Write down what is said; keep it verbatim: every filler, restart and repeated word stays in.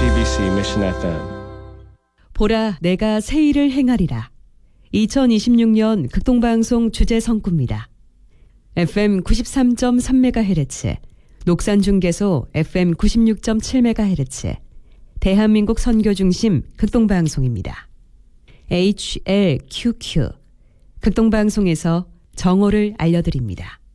케이비씨 Mission 에프엠. 보라 내가 새 일을 행하리라. 이천이십육 년 극동방송 주제 성구입니다. 에프엠 구십삼 점 삼 메가헤르츠, 녹산중계소 에프엠 구십육 점 칠 메가헤르츠, 대한민국 선교중심 극동방송입니다. 에이치엘큐큐, 극동방송에서 정오를 알려드립니다.